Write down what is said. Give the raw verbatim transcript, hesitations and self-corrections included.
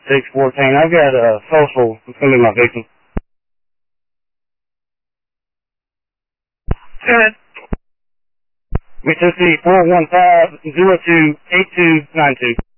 six fourteen. I've got a social. It's going to be my victim. Good. Mississippi four one five zero two eight two nine two.